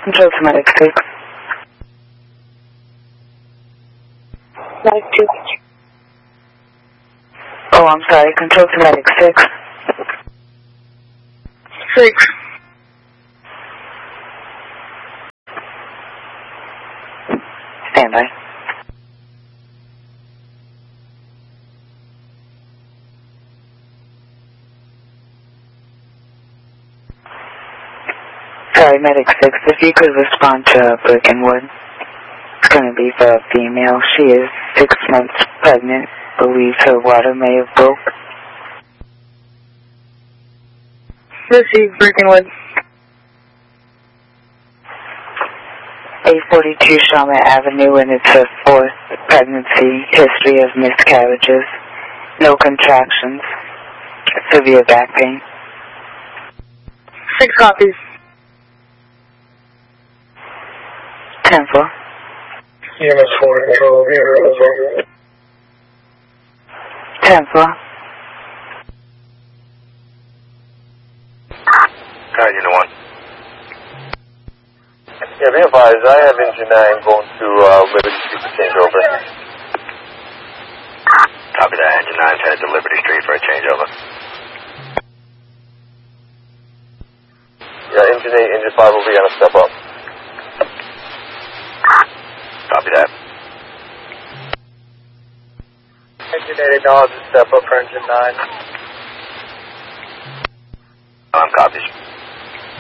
Control to Medic 6. Medic 2. Oh, I'm sorry. Control to Medic 6. 6. Stand by. Sorry, Medic 6, if you could respond to Brickenwood. It's going to be for a female. She is 6 months pregnant. Believes her water may have broke. Receive Brickenwood. 842 Shaman Avenue, and it's her 4th pregnancy. History of miscarriages. No contractions. Severe back pain. 6 copies. 10-4. EMS 4 control over here. 10-4. Unit 1. Yeah, be advised, I have engine 9 going to Liberty Street for changeover. Copy that, engine 9 headed to Liberty Street for a changeover. Yeah, engine 8, engine 5 will be on a step up. Copy that. Engine 8 acknowledges step up for engine 9. Copies.